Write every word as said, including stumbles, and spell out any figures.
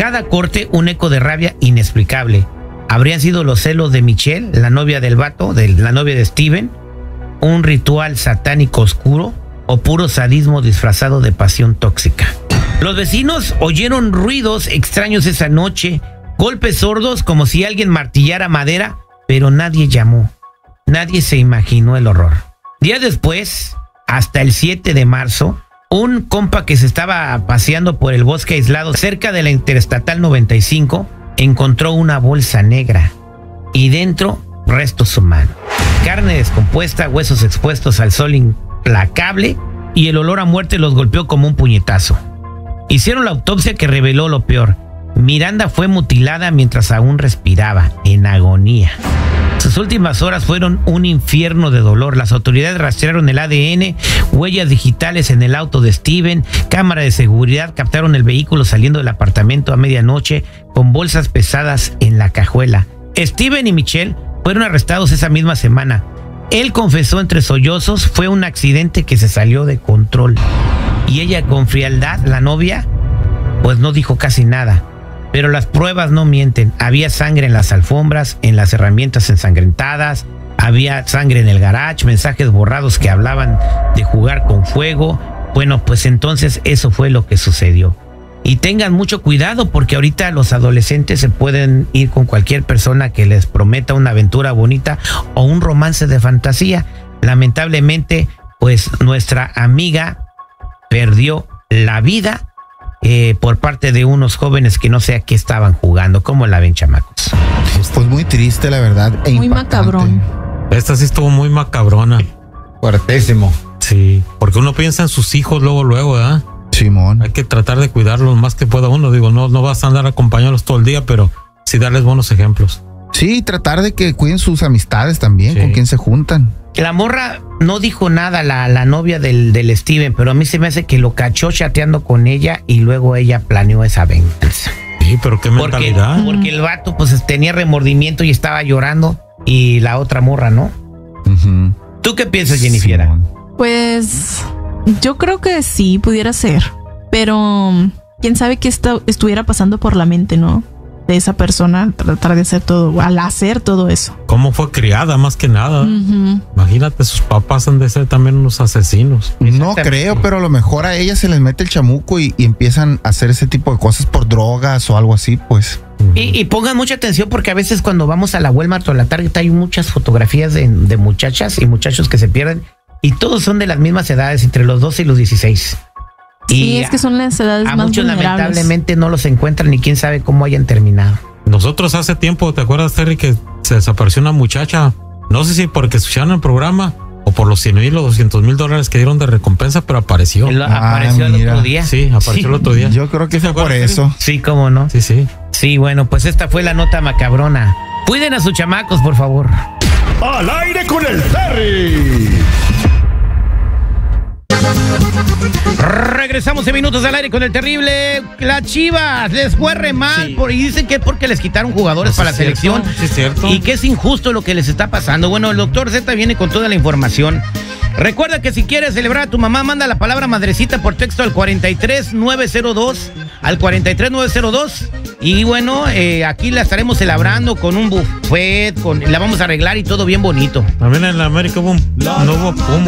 Cada corte un eco de rabia inexplicable. ¿Habrían sido los celos de Michelle, la novia del vato, de la novia de Steven? ¿Un ritual satánico oscuro? ¿O puro sadismo disfrazado de pasión tóxica? Los vecinos oyeron ruidos extraños esa noche, golpes sordos como si alguien martillara madera, pero nadie llamó. Nadie se imaginó el horror. Días después, hasta el siete de marzo, un compa que se estaba paseando por el bosque aislado cerca de la Interestatal noventa y cinco encontró una bolsa negra y dentro restos humanos. Carne descompuesta, huesos expuestos al sol implacable y el olor a muerte los golpeó como un puñetazo. Hicieron la autopsia que reveló lo peor. Miranda fue mutilada mientras aún respiraba, en agonía. Sus últimas horas fueron un infierno de dolor. Las autoridades rastrearon el A D N, huellas digitales en el auto de Steven, cámara de seguridad captaron el vehículo saliendo del apartamento a medianoche con bolsas pesadas en la cajuela. Steven y Michelle fueron arrestados esa misma semana. Él confesó entre sollozos, fue un accidente que se salió de control. Y ella con frialdad, la novia, pues no dijo casi nada. Pero las pruebas no mienten. Había sangre en las alfombras, en las herramientas ensangrentadas, había sangre en el garage, mensajes borrados que hablaban de jugar con fuego. Bueno, pues entonces eso fue lo que sucedió. Y tengan mucho cuidado porque ahorita los adolescentes se pueden ir con cualquier persona que les prometa una aventura bonita o un romance de fantasía. Lamentablemente, pues nuestra amiga perdió la vida Eh, por parte de unos jóvenes que no sé a qué estaban jugando. ¿Cómo la ven, chamacos? Pues muy triste, la verdad. E muy impactante. macabrón. Esta sí estuvo muy macabrona. Fuertísimo. Sí, porque uno piensa en sus hijos luego, luego, ¿verdad? Simón. Hay que tratar de cuidarlos más que pueda uno. Digo, no, no vas a andar acompañándolos todo el día, pero sí darles buenos ejemplos. Sí, tratar de que cuiden sus amistades también, Sí. con quien se juntan. La morra no dijo nada, la, la novia del, del Steven, pero a mí se me hace que lo cachó chateando con ella y luego ella planeó esa venganza. Sí, pero qué Porque, mentalidad. porque el vato pues tenía remordimiento y estaba llorando y la otra morra, ¿no? Uh-huh. ¿Tú qué piensas, Jennifer? Simón. Pues yo creo que sí, pudiera ser. Pero quién sabe qué está, estuviera pasando por la mente, ¿no? De esa persona, tratar de hacer todo, al hacer todo eso. ¿Cómo fue criada más que nada? Uh-huh. Imagínate, sus papás han de ser también unos asesinos. No creo, pero a lo mejor a ella se les mete el chamuco y, y empiezan a hacer ese tipo de cosas por drogas o algo así, pues. Y, y pongan mucha atención porque a veces cuando vamos a la Walmart o a la Target hay muchas fotografías de, de muchachas y muchachos que se pierden y todos son de las mismas edades, entre los doce y los dieciséis. Sí, Y es que son las edades a más muchos vulnerables. lamentablemente no los encuentran ni quién sabe cómo hayan terminado. Nosotros hace tiempo, ¿te acuerdas, Terry, que se desapareció una muchacha? No sé si porque escucharon el programa o por los cien mil o doscientos mil dólares que dieron de recompensa, pero apareció. Él Ah, apareció el mira. otro día. Sí, apareció Sí. el otro día. Yo creo que ¿Te fue por acuerdas, eso. Sí, cómo no. Sí, sí. Sí, bueno, pues esta fue la nota macabrona. Cuiden a sus chamacos, por favor. Al aire con el Terry. Regresamos en minutos al aire con el terrible. Las Chivas les fue re mal Sí. por, y dicen que es porque les quitaron jugadores Sí, para la es cierto, selección sí, es cierto. y que es injusto lo que les está pasando. Bueno, el doctor Z viene con toda la información. Recuerda que si quieres celebrar a tu mamá, manda la palabra madrecita por texto al cuarenta y tres nueve cero dos, al cuarenta y tres nueve cero dos. Y bueno, eh, aquí la estaremos celebrando con un buffet, con, la vamos a arreglar y todo bien bonito. También en la América hubo un, no hubo un